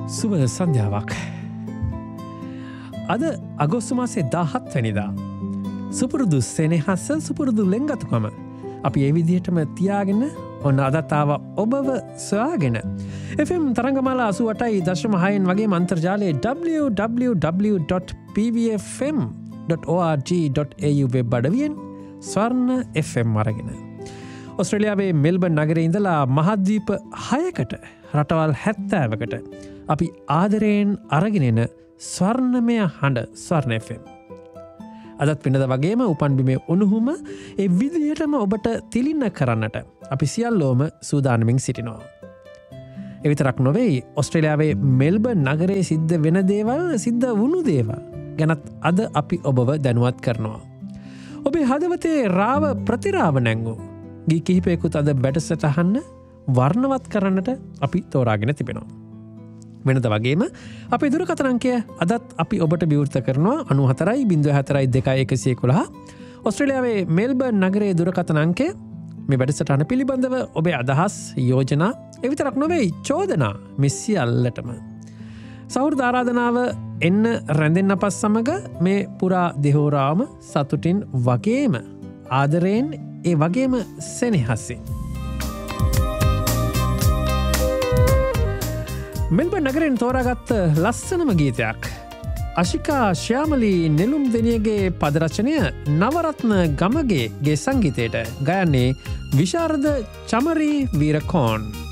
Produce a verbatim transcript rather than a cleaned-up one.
සුබ සන්ධ්‍යාවක්. අද අගෝස්තු මාසේ දාහත් වැනිදා. සුපුරුදු සෙනෙහස සුපුරුදු ලෙන්ගතුකම අපි ඒ විදිහටම තියාගෙන ඔන්න අදතාව ඔබව සොයාගෙන එෆ් එම් තරංගමාලා අසූඅටයි දශම හයෙන් වගේ අන්තර්ජාලයේ double-u double-u double-u dot p v f m dot org dot a u web අඩවියෙන් ස්වර්ණ F M අරගෙන ඔස්ට්‍රේලියාවේ මෙල්බර්න් නගරේ ඉඳලා මහද්වීප හයකට රටවල් හැත්තෑවකට අපි ආදරයෙන් අරගෙන එන ස්වර්ණමය හඬ ස්වර්ණ එෆ් එම්. අදත් පින්නද වගේම උපන්බිමේ උණුහුම ඒ විදිහටම ඔබට තිලින්න කරන්නට අපි සියල්ලෝම සූදානමින් සිටිනවා. එවිතරක් නොවෙයි ඔස්ට්‍රේලියාවේ මෙල්බර්න් නගරේ සිද්ධ වෙන දේවල් සිද්ධ වුණු දේවල් ගැනත් අද අපි ඔබව දැනුවත් කරනවා. ඔබේ හදවතේ රාව ප්‍රතිරාව නැංගු ගී කිහිපයකුත් අද බැටසටහන්න වර්ණවත් කරන්නට අපි තෝරාගෙන තිබෙනවා. වෙනද වගේම අපේ දුරකථන අංකය අදත් අපි ඔබට විවෘත කරනවා අනූ හතරයි බිංදුව හතරයි දෙකයි එකසිය එකොළහ. ඔස්ට්‍රේලියාවේ මෙල්බර්න් නගරයේ දුරකථන අංකය මේ වැඩසටහන පිළිබඳව ඔබේ අදහස් යෝජනා එවිතරක් නොවේ චෝදනා මේ සියල්ලටම සෞහෘද ආරාධනාව එන්න රැඳෙන්න පස් සමග මේ පුරා දෙහෝරාම සතුටින් වගේම ආදරයෙන් ඒ වගේම සෙනෙහසින් මෙල්බර්න් නගරෙන් තෝරාගත්ත ලස්සනම ගීතයක් අශිකා ශ්‍යාමලී නෙළුම් දෙනියගේ පදරචනය නවරත්න ගමගේ ගේ සංගීතයට ගයන්නේ විශාරද චමරී වීරකෝන්.